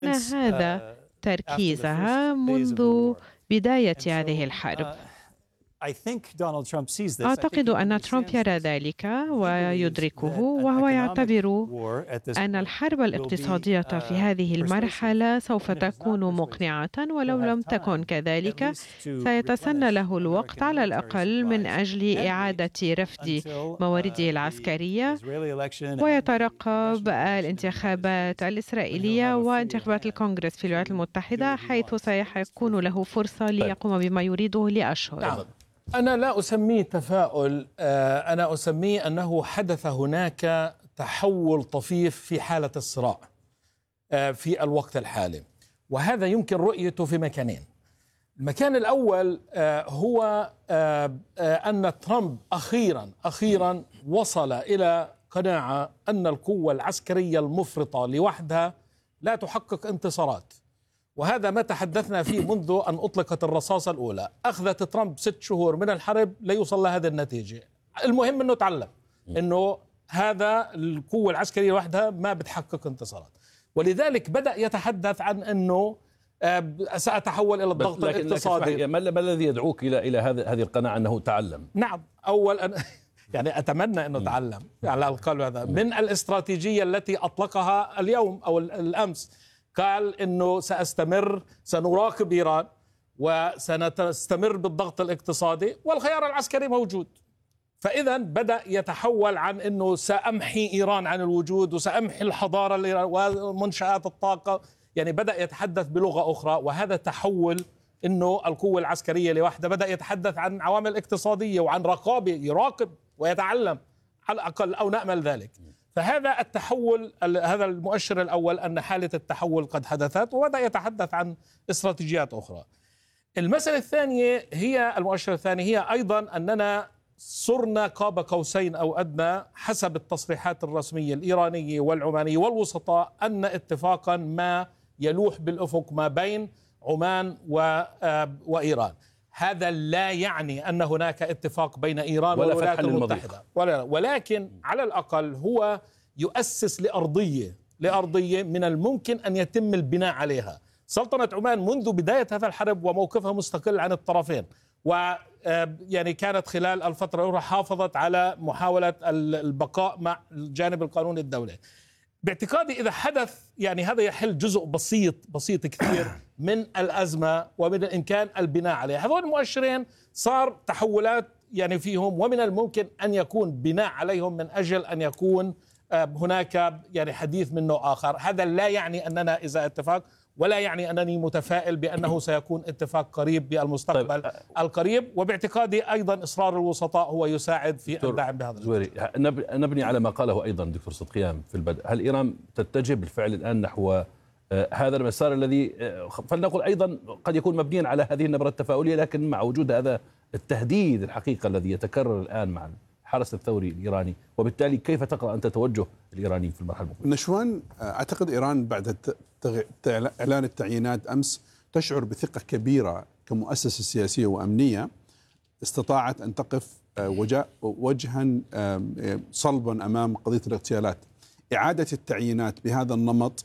أن هذا تركيزها منذ بداية هذه الحرب. أعتقد أن ترامب يرى ذلك ويدركه، وهو يعتبر أن الحرب الاقتصادية في هذه المرحلة سوف تكون مقنعة، ولو لم تكن كذلك سيتسنى له الوقت على الأقل من أجل إعادة رفد موارده العسكرية، ويترقب الانتخابات الإسرائيلية وانتخابات الكونغرس في الولايات المتحدة، حيث سيكون له فرصة ليقوم بما يريده لأشهر. أنا لا أسميه تفاؤل، أنا أسميه أنه حدث هناك تحول طفيف في حالة الصراع في الوقت الحالي، وهذا يمكن رؤيته في مكانين. المكان الأول هو أن ترامب أخيرا وصل إلى قناعة أن القوة العسكرية المفرطة لوحدها لا تحقق انتصارات، وهذا ما تحدثنا فيه منذ أن أطلقت الرصاصة الأولى. أخذت ترامب 6 شهور من الحرب ليوصل لهذه النتيجة. المهم أنه تعلم أنه هذا القوة العسكرية وحدها ما بتحقق انتصارات، ولذلك بدأ يتحدث عن أنه سأتحول إلى الضغط الاقتصادي. ما الذي يدعوك إلى هذه القناعة أنه تعلم؟ نعم، أولا يعني أتمنى أنه تعلم على الأقل هذا من الاستراتيجية التي أطلقها اليوم أو الأمس. قال إنه سنراقب إيران وسنستمر بالضغط الاقتصادي والخيار العسكري موجود. فإذا بدأ يتحول عن إنه سأمحي إيران عن الوجود وسأمحي الحضارة ومنشآت الطاقة، يعني بدأ يتحدث بلغة أخرى، وهذا تحول إنه القوة العسكرية لوحدها. بدأ يتحدث عن عوامل اقتصادية وعن رقابة، يراقب ويتعلم على الأقل، أو نأمل ذلك. فهذا التحول، هذا المؤشر الأول أن حالة التحول قد حدثت، وبدأ يتحدث عن استراتيجيات أخرى. المسألة الثانية هي المؤشر الثاني هي أيضا أننا صرنا قاب قوسين أو أدنى حسب التصريحات الرسمية الإيرانية والعمانية والوسطاء أن اتفاقا ما يلوح بالأفق ما بين عمان وإيران. هذا لا يعني أن هناك اتفاق بين إيران والولايات المتحدة، ولكن على الأقل هو يؤسس لأرضية من الممكن أن يتم البناء عليها. سلطنة عمان منذ بداية هذا الحرب وموقفها مستقل عن الطرفين، ويعني كانت خلال الفترة الأخرى حافظت على محاولة البقاء مع الجانب القانوني الدولي. باعتقادي إذا حدث يعني هذا يحل جزء بسيط كثير من الأزمة، ومن الإمكان البناء عليه. هذول المؤشرين صار تحولات يعني فيهم، ومن الممكن أن يكون بناء عليهم من أجل أن يكون هناك يعني حديث من نوع آخر. هذا لا يعني أننا إذا اتفاق، ولا يعني أنني متفائل بأنه سيكون اتفاق قريب بالمستقبل القريب. وباعتقادي أيضا إصرار الوسطاء هو يساعد في الدعم بهذا زويري. نبني على ما قاله أيضا دكتور صدقيان في البدء. هل إيران تتجه بالفعل الآن نحو هذا المسار الذي فلنقل أيضا قد يكون مبنيا على هذه النبرة التفاؤلية، لكن مع وجود هذا التهديد الحقيقة الذي يتكرر الآن مع الحرس الثوري الإيراني، وبالتالي كيف تقرأ أنت توجه الإيرانيين في المرحلة المقبلة؟ نشوان، أعتقد إيران بعد إعلان التعيينات أمس تشعر بثقة كبيرة كمؤسسة سياسية وأمنية، استطاعت أن تقف وجها صلبا أمام قضية الاغتيالات. إعادة التعيينات بهذا النمط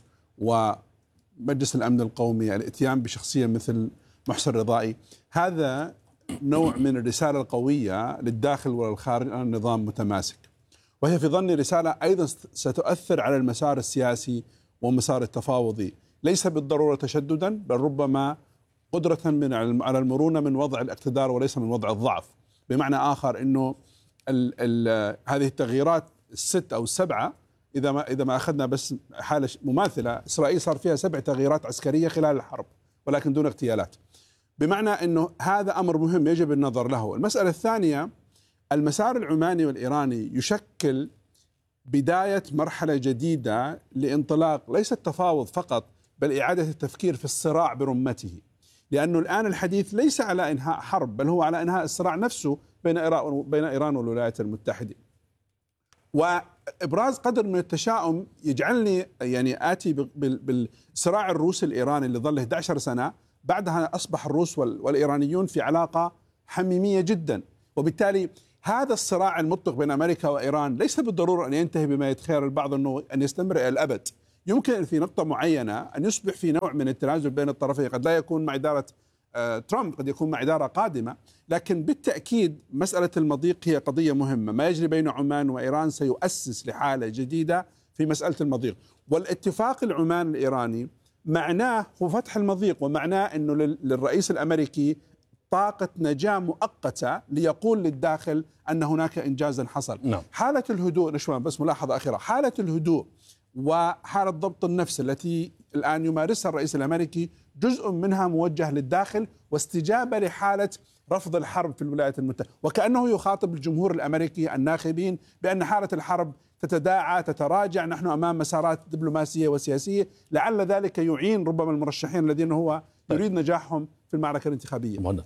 ومجلس الأمن القومي الاتيان بشخصية مثل محسن رضائي، هذا نوع من الرسالة القوية للداخل وللخارج أن النظام متماسك، وهي في ظني رسالة أيضا ستؤثر على المسار السياسي ومسار التفاوضي، ليس بالضرورة تشددا، بل ربما قدرة على المرونة من وضع الاقتدار وليس من وضع الضعف. بمعنى آخر أنه هذه التغييرات الست أو السبعة، إذا ما أخذنا بس حالة مماثلة، إسرائيل صار فيها 7 تغييرات عسكرية خلال الحرب ولكن دون اغتيالات، بمعنى أنه هذا أمر مهم يجب النظر له. المسألة الثانية، المسار العماني والإيراني يشكل بداية مرحلة جديدة لانطلاق ليس التفاوض فقط، بل إعادة التفكير في الصراع برمته، لأنه الآن الحديث ليس على إنهاء حرب، بل هو على إنهاء الصراع نفسه بين إيران والولايات المتحدة. وإبراز قدر من التشاؤم يجعلني يعني آتي بالصراع الروسي الإيراني اللي ظل 11 سنة، بعدها أصبح الروس والإيرانيون في علاقة حميمية جدا، وبالتالي هذا الصراع المطلق بين أمريكا وإيران ليس بالضرورة أن ينتهي بما يتخيل البعض أنه أن يستمر إلى الأبد. يمكن في نقطة معينة أن يصبح في نوع من التنازل بين الطرفين، قد لا يكون مع إدارة ترامب، قد يكون مع إدارة قادمة، لكن بالتأكيد مسألة المضيق هي قضية مهمة. ما يجري بين عمان وإيران سيؤسس لحالة جديدة في مسألة المضيق، والاتفاق العماني الإيراني معناه هو فتح المضيق، ومعناه أنه للرئيس الأمريكي طاقة نجاة مؤقتة ليقول للداخل أن هناك إنجازا حصل. نعم. حالة الهدوء، بس ملاحظة أخيرة، حالة الهدوء وحالة ضبط النفس التي الآن يمارسها الرئيس الأمريكي جزء منها موجه للداخل واستجابة لحالة رفض الحرب في الولايات المتحدة، وكأنه يخاطب الجمهور الأمريكي الناخبين بأن حالة الحرب تتداعى تتراجع، نحن أمام مسارات دبلوماسية وسياسية، لعل ذلك يعين ربما المرشحين الذين هو يريد نجاحهم في المعركة الانتخابية. مهند.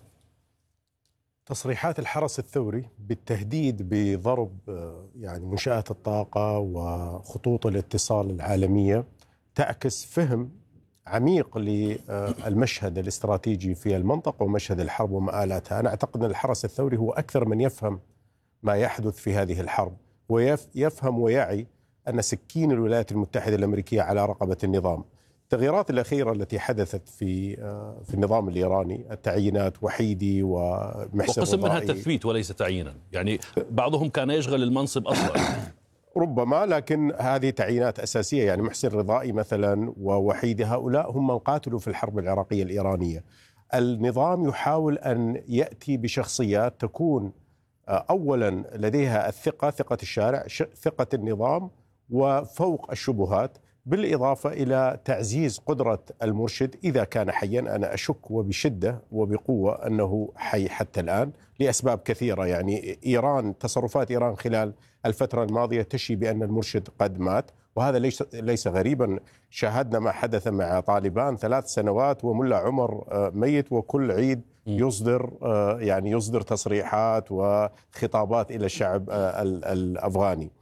تصريحات الحرس الثوري بالتهديد بضرب يعني منشآت الطاقة وخطوط الاتصال العالمية تعكس فهم عميق للمشهد الاستراتيجي في المنطقة ومشهد الحرب ومآلاتها. أنا أعتقد أن الحرس الثوري هو أكثر من يفهم ما يحدث في هذه الحرب، ويفهم ويعي أن سكين الولايات المتحدة الأمريكية على رقبة النظام. التغييرات الأخيرة التي حدثت في النظام الإيراني، التعيينات وحيدي ومحسن وقسم منها رضائي، تثبيت وليس تعيينا، يعني بعضهم كان يشغل المنصب أصلا ربما، لكن هذه تعيينات أساسية. يعني محسن رضائي مثلا ووحيدي، هؤلاء هم من قاتلوا في الحرب العراقية الإيرانية. النظام يحاول أن يأتي بشخصيات تكون أولا لديها الثقة، ثقة الشارع، ثقة النظام، وفوق الشبهات، بالإضافة إلى تعزيز قدرة المرشد إذا كان حيا. أنا أشك وبشدة وبقوة أنه حي حتى الآن لأسباب كثيرة. يعني إيران، تصرفات إيران خلال الفترة الماضية تشي بأن المرشد قد مات، وهذا ليس غريبا. شاهدنا ما حدث مع طالبان 3 سنوات وملا عمر ميت، وكل عيد يصدر تصريحات وخطابات إلى الشعب الأفغاني.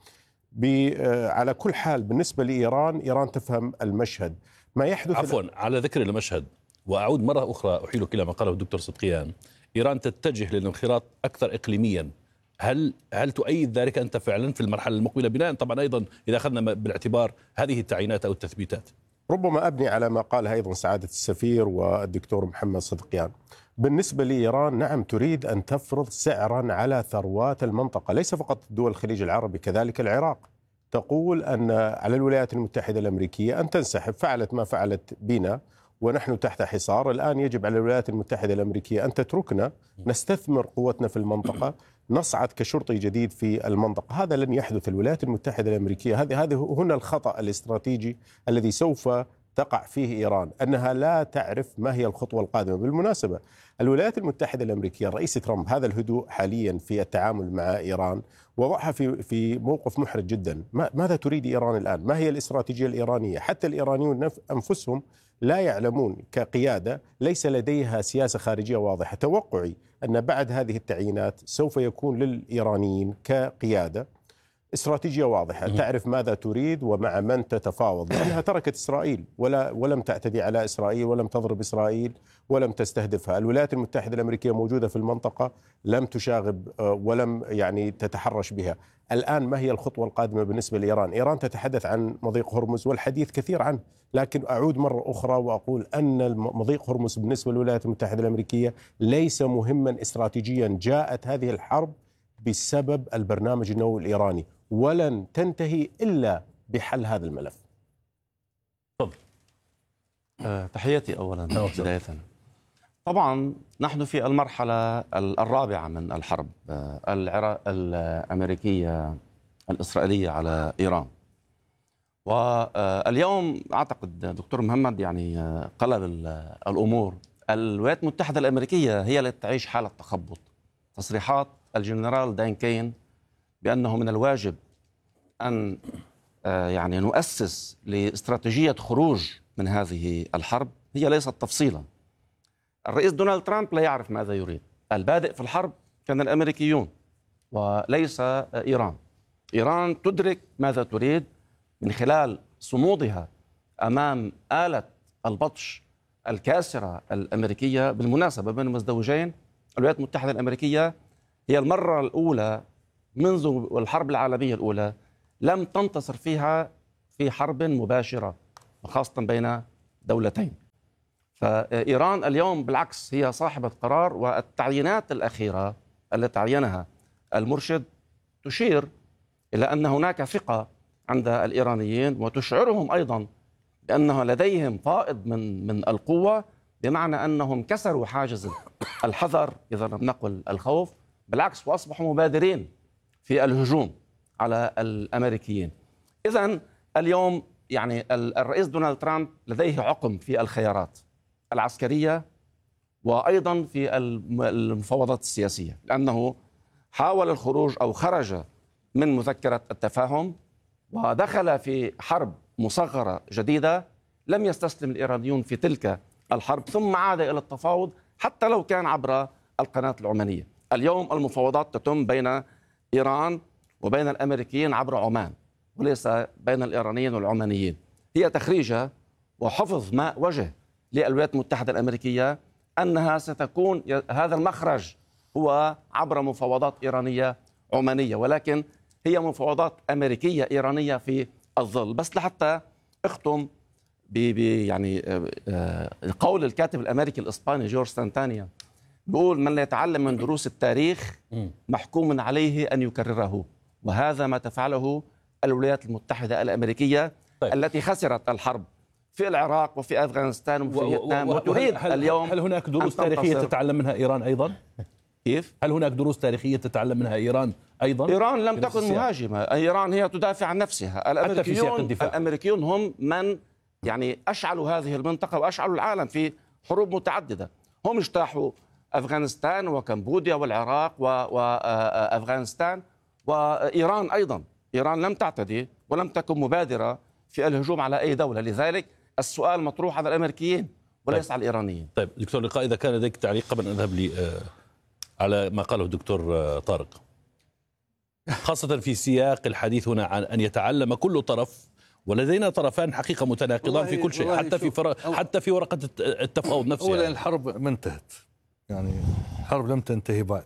على كل حال بالنسبة لإيران، إيران تفهم المشهد ما يحدث. عفوا، على ذكر المشهد وأعود مرة أخرى أحيلك إلى ما قاله الدكتور صدقيان، إيران تتجه للانخراط أكثر إقليميا. هل تؤيد ذلك أنت فعلا في المرحلة المقبلة، بناء طبعا أيضا إذا أخذنا بالاعتبار هذه التعيينات أو التثبيتات؟ ربما أبني على ما قالها أيضا سعادة السفير والدكتور محمد صدقيان. بالنسبة لإيران، نعم تريد أن تفرض سعرا على ثروات المنطقة، ليس فقط دول الخليج العربي، كذلك العراق. تقول أن على الولايات المتحدة الأمريكية أن تنسحب، فعلت ما فعلت بنا ونحن تحت حصار. الآن يجب على الولايات المتحدة الأمريكية أن تتركنا نستثمر قوتنا في المنطقة، نصعد كشرطي جديد في المنطقة. هذا لن يحدث. الولايات المتحدة الأمريكية هذا هنا الخطأ الاستراتيجي الذي سوف تقع فيه إيران، أنها لا تعرف ما هي الخطوة القادمة. بالمناسبة الولايات المتحدة الأمريكية، الرئيس ترامب، هذا الهدوء حاليا في التعامل مع إيران وضعها في موقف محرج جدا. ماذا تريد إيران الآن؟ ما هي الاستراتيجية الإيرانية؟ حتى الإيرانيون أنفسهم لا يعلمون كقيادة، ليس لديها سياسة خارجية واضحة. توقعي أن بعد هذه التعيينات سوف يكون للإيرانيين كقيادة استراتيجية واضحة، تعرف ماذا تريد ومع من تتفاوض، لأنها تركت إسرائيل ولم تعتدي على إسرائيل ولم تضرب إسرائيل ولم تستهدفها. الولايات المتحدة الأمريكية موجودة في المنطقة، لم تشاغب ولم تتحرش بها. الآن ما هي الخطوة القادمة بالنسبة لإيران؟ إيران تتحدث عن مضيق هرمز والحديث كثير عنه، لكن أعود مرة أخرى وأقول أن مضيق هرمز بالنسبة للولايات المتحدة الأمريكية ليس مهما استراتيجيا. جاءت هذه الحرب بسبب البرنامج النووي الإيراني، ولن تنتهي إلا بحل هذا الملف. تحياتي أولا بداية. طبعا نحن في المرحلة الرابعة من الحرب الأمريكية الإسرائيلية على إيران، واليوم أعتقد دكتور محمد قلب الأمور. الولايات المتحدة الأمريكية هي التي تعيش حالة تخبط. تصريحات الجنرال دان كين بأنه من الواجب أن نؤسس لاستراتيجية خروج من هذه الحرب هي ليست تفصيلا. الرئيس دونالد ترامب لا يعرف ماذا يريد. البادئ في الحرب كان الأمريكيون وليس إيران. إيران تدرك ماذا تريد من خلال صمودها أمام آلة البطش الكاسرة الأمريكية. بالمناسبة بين المزدوجين، الولايات المتحدة الأمريكية هي المرة الأولى منذ الحرب العالمية الأولى لم تنتصر فيها في حرب مباشرة وخاصة بين دولتين. فإيران اليوم بالعكس هي صاحبة قرار، والتعيينات الأخيرة التي عينها المرشد تشير إلى أن هناك ثقة عند الإيرانيين، وتشعرهم أيضا بأنه لديهم فائض من القوة، بمعنى أنهم كسروا حاجز الحذر إذا لم نقل الخوف، بالعكس وأصبحوا مبادرين في الهجوم على الأمريكيين. إذن اليوم يعني الرئيس دونالد ترامب لديه عقم في الخيارات العسكرية وأيضا في المفاوضات السياسية، لأنه حاول الخروج أو خرج من مذكرة التفاهم ودخل في حرب مصغرة جديدة. لم يستسلم الإيرانيون في تلك الحرب، ثم عاد إلى التفاوض حتى لو كان عبر القناة العمانية. اليوم المفاوضات تتم بين إيران وبين الأمريكيين عبر عمان، وليس بين الإيرانيين والعمانيين. هي تخريجة وحفظ ماء وجه للولايات المتحدة الأمريكية أنها ستكون هذا المخرج هو عبر مفاوضات إيرانية عمانية، ولكن هي مفاوضات أمريكية إيرانية في الظل. بس لحتى أختم يعني قول الكاتب الأمريكي الإسباني جورج سانتانيا، بيقول: من لا يتعلم من دروس التاريخ محكوم عليه أن يكرره. وهذا ما تفعله الولايات المتحدة الأمريكية التي خسرت الحرب في العراق وفي أفغانستان وفي فيتنام، وتريد اليوم. هل هناك دروس تاريخية تتعلم منها إيران أيضا؟ كيف؟ هل هناك دروس تاريخية تتعلم منها إيران أيضا؟ إيران لم تكن مهاجمة، إيران هي تدافع عن نفسها. الأمريكيون هم من يعني أشعلوا هذه المنطقة وأشعلوا العالم في حروب متعددة. هم اجتاحوا أفغانستان وكمبوديا والعراق وأفغانستان وإيران أيضا. إيران لم تعتدي ولم تكن مبادرة في الهجوم على أي دولة، لذلك السؤال مطروح على الأمريكيين وليس على الإيرانيين. طيب دكتور لقاء، إذا كان لديك تعليق قبل أن أذهب لي على ما قاله الدكتور طارق، خاصة في سياق الحديث هنا عن أن يتعلم كل طرف، ولدينا طرفان حقيقة متناقضان في كل شيء، حتى في ورقة التفاوض نفسها. أولا الحرب ما انتهت، يعني الحرب لم تنتهي بعد.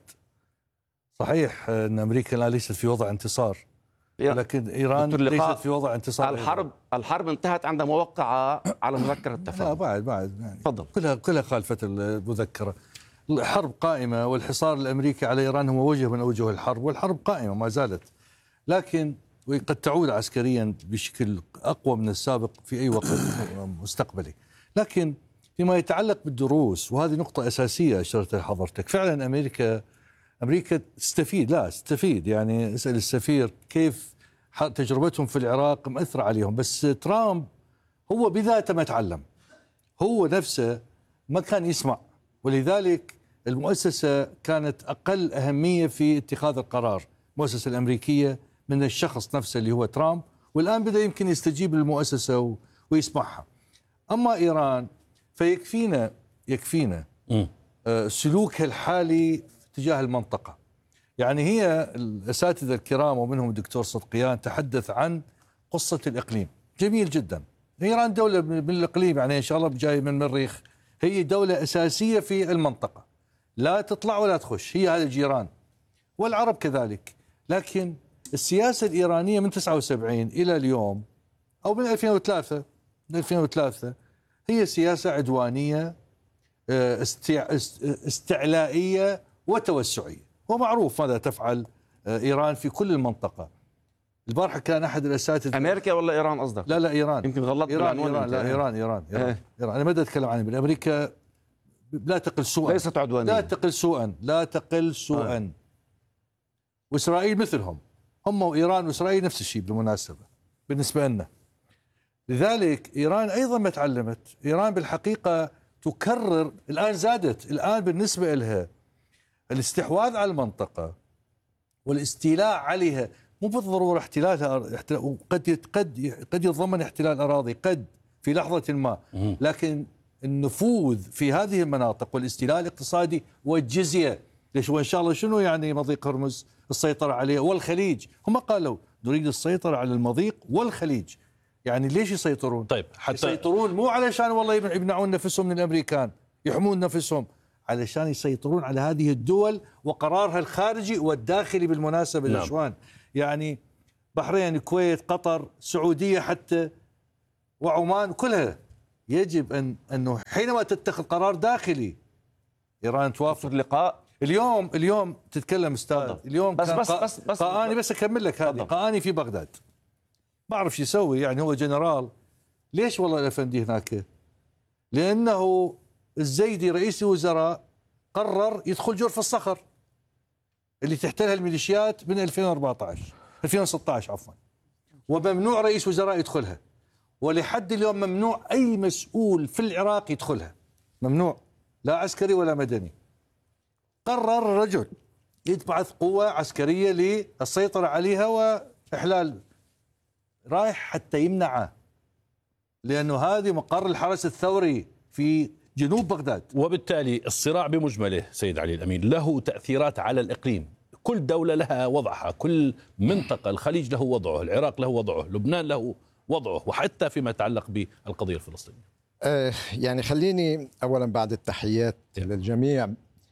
صحيح أن أمريكا لا ليست في وضع انتصار، لكن إيران ليست في وضع انتصار. الحرب انتهت عندما وقع على مذكرة التفاهم. لا بعد يعني تفضل. كلها خالفت المذكرة. الحرب قائمة، والحصار الأمريكي على إيران هو وجه من أوجه الحرب، والحرب قائمة ما زالت، لكن وقد تعود عسكريا بشكل أقوى من السابق في أي وقت مستقبلي. لكن فيما يتعلق بالدروس، وهذه نقطة أساسية أشرت حضرتك، فعلا أمريكا تستفيد يعني اسأل السفير كيف تجربتهم في العراق مأثرة عليهم. بس ترامب هو بذاته ما تعلم، هو نفسه ما كان يسمع، ولذلك المؤسسة كانت أقل أهمية في اتخاذ القرار، المؤسسة الأمريكية، من الشخص نفسه اللي هو ترامب، والآن بدأ يمكن يستجيب للمؤسسة ويسمعها. أما إيران يكفينا سلوكها الحالي تجاه المنطقة. يعني هي الأساتذة الكرام ومنهم الدكتور صدقيان تحدث عن قصة الإقليم، جميل جدا. إيران دولة من الإقليم، يعني إن شاء الله جاي من المريخ، هي دولة أساسية في المنطقة، لا تطلع ولا تخش، هي هذا الجيران والعرب كذلك. لكن السياسة الإيرانية من 79 إلى اليوم أو من 2003 هي سياسة عدوانية استعلائية وتوسعية، ومعروف ماذا تفعل إيران في كل المنطقة. البارحة كان أحد الأساتذة، أمريكا ولا إيران قصدك؟ لا إيران، يمكن غلطت إيران. أنا ما أتكلم عن أمريكا، لا تقل سوءا، ليست عدوانية، لا تقل سوءا. وإسرائيل مثلهم، هم وإيران وإسرائيل نفس الشيء بالمناسبة بالنسبة لنا. لذلك إيران أيضا ما تعلمت. إيران بالحقيقة تكرر الآن، زادت الآن بالنسبة لها الاستحواذ على المنطقة والاستيلاء عليها، مو بالضرورة احتلالها، قد يتضمن احتلال أراضي قد في لحظة ما، لكن النفوذ في هذه المناطق والاستيلاء الاقتصادي والجزية. ليش؟ وإن شاء الله شنو يعني مضيق هرمز السيطرة عليه والخليج؟ هم قالوا نريد السيطرة على المضيق والخليج. يعني ليش يسيطرون؟ طيب يسيطرون مو علشان والله يمنعون نفسهم من الأمريكان، يحمون نفسهم، علشان يسيطرون على هذه الدول وقرارها الخارجي والداخلي بالمناسبة. الإخوان يعني بحرين، الكويت، قطر، السعودية حتى، وعمان كلها يجب أنه حينما تتخذ قرار داخلي إيران توافق. اللقاء اليوم تتكلم أستاذ، اليوم بس قاني، بس أكمل لك هذه. قاني في بغداد ما أعرف شو يسوي، يعني هو جنرال. ليش والله الأفندي هناك؟ لأنه الزيدي رئيس الوزراء قرر يدخل جرف الصخر اللي تحتلها الميليشيات من 2016 عفوا، وممنوع رئيس وزراء يدخلها، ولحد اليوم ممنوع أي مسؤول في العراق يدخلها، ممنوع، لا عسكري ولا مدني. قرر الرجل يبعث قوة عسكرية للسيطرة عليها وإحلال، رايح حتى يمنعه، لأنه هذه مقر الحرس الثوري في جنوب بغداد. وبالتالي الصراع بمجمله سيد علي الأمين له تأثيرات على الإقليم، كل دولة لها وضعها، كل منطقة، الخليج له وضعه، العراق له وضعه، لبنان له وضعه، وحتى فيما يتعلق بالقضية الفلسطينية. يعني خليني أولا بعد التحيات للجميع،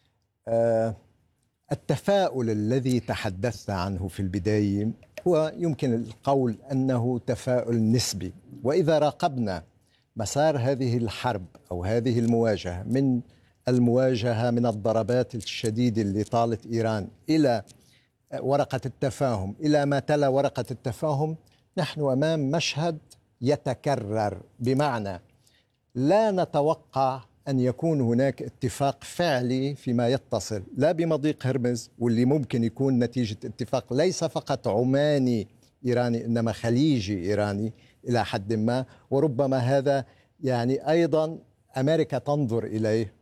التفاؤل الذي تحدثت عنه في البداية هو يمكن القول أنه تفاؤل نسبي، وإذا راقبنا مسار هذه الحرب أو هذه المواجهة من من الضربات الشديدة اللي طالت إيران إلى ورقة التفاهم، إلى ما تلا ورقة التفاهم، نحن أمام مشهد يتكرر، بمعنى لا نتوقع أن يكون هناك اتفاق فعلي فيما يتصل لا بمضيق هرمز، واللي ممكن يكون نتيجة اتفاق ليس فقط عماني إيراني إنما خليجي إيراني إلى حد ما، وربما هذا يعني أيضا أمريكا تنظر إليه،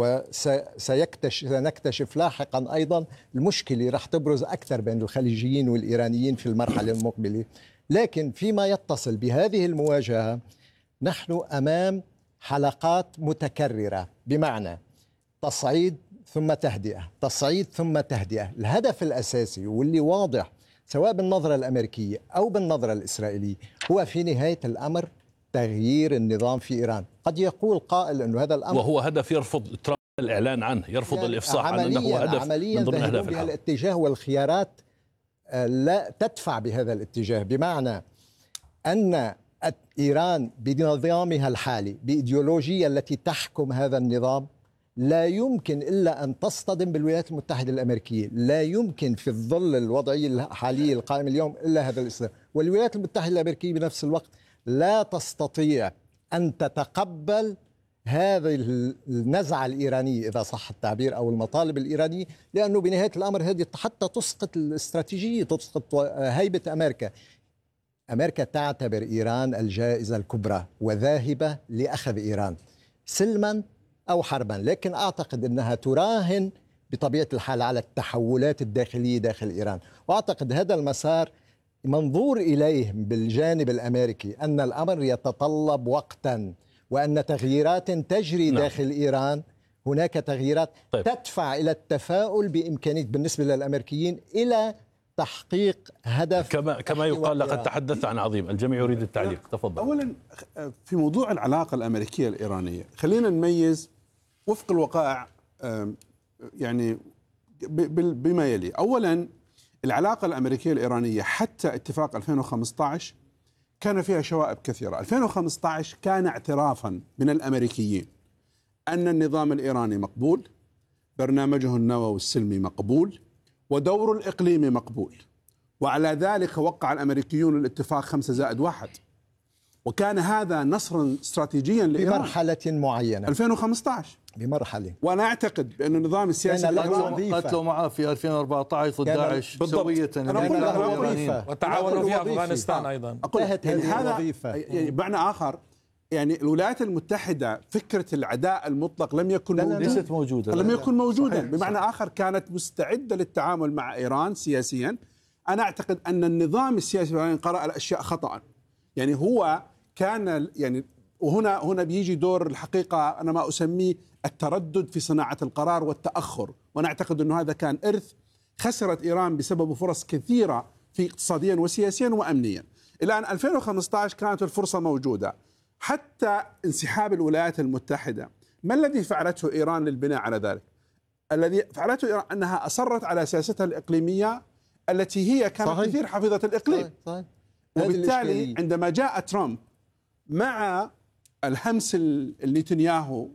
وسنكتشف لاحقا أيضا المشكلة رح تبرز أكثر بين الخليجيين والإيرانيين في المرحلة المقبلة. لكن فيما يتصل بهذه المواجهة نحن أمام حلقات متكررة، بمعنى تصعيد ثم تهدئة، تصعيد ثم تهدئة. الهدف الأساسي واللي واضح سواء بالنظرة الأمريكية أو بالنظرة الإسرائيلية هو في نهاية الأمر تغيير النظام في إيران. قد يقول قائل أنه هذا الأمر وهو هدف يرفض ترامب الإعلان عنه، يرفض يعني الإفصاح عن أنه هدف من ضمن أهداف الحرب. الاتجاه والخيارات لا تدفع بهذا الاتجاه، بمعنى أن إيران بنظامها الحالي بإيديولوجيا التي تحكم هذا النظام لا يمكن إلا أن تصطدم بالولايات المتحدة الأمريكية، لا يمكن في الظل الوضعية الحالية القائمة اليوم إلا هذا الإصدام. والولايات المتحدة الأمريكية بنفس الوقت لا تستطيع أن تتقبل هذه النزعة الإيرانية إذا صح التعبير أو المطالب الإيرانية، لأنه بنهاية الأمر هذه حتى تسقط الاستراتيجية، تسقط هيبة أمريكا. أمريكا تعتبر إيران الجائزة الكبرى وذاهبة لأخذ إيران سلما أو حربا، لكن أعتقد أنها تراهن بطبيعة الحال على التحولات الداخلية داخل إيران. وأعتقد هذا المسار منظور إليه بالجانب الأمريكي أن الأمر يتطلب وقتا، وأن تغييرات تجري داخل إيران، هناك تغييرات تدفع إلى التفاؤل بإمكانية بالنسبة للأمريكيين إلى تحقيق هدف. كما يقال لقد تحدث عن عظيم. الجميع يريد التعليق، تفضل. أولا في موضوع العلاقة الأمريكية الإيرانية خلينا نميز وفق الوقائع يعني بما يلي. أولا العلاقة الأمريكية الإيرانية حتى اتفاق 2015 كان فيها شوائب كثيرة. 2015 كان اعترافا من الأمريكيين أن النظام الإيراني مقبول، برنامجه النووي السلمي مقبول، ودوره الإقليمي مقبول، وعلى ذلك وقع الأمريكيون الاتفاق 5+1، وكان هذا نصرا استراتيجيا لإيران بمرحلة معينة 2015 بمرحلة. وأنا أعتقد بأن النظام السياسي قتلوا معه في 2014 ضد داعش سوية، وتعاونوا في أفغانستان أيضا. يعني هذا بمعنى آخر يعني الولايات المتحدة فكرة العداء المطلق لم يكن ليست موجودة، لم يكن موجودا. صحيح. بمعنى آخر كانت مستعدة للتعامل مع إيران سياسيا. أنا أعتقد أن النظام السياسي الإيراني قرأ الأشياء خطأ، يعني هو كان يعني وهنا بيجي دور الحقيقة أنا ما أسميه التردد في صناعة القرار والتأخر، وأنا أعتقد أنه هذا كان إرث خسرت إيران بسبب فرص كثيرة في اقتصاديا وسياسيا وأمنيا. إلى أن 2015 كانت الفرصة موجودة. حتى انسحاب الولايات المتحدة، ما الذي فعلته إيران للبناء على ذلك؟ الذي فعلته إيران أنها أصرت على سياستها الإقليمية التي هي كانت كثير حافظة الإقليم. صحيح. وبالتالي عندما جاء ترامب مع الهمس نتنياهو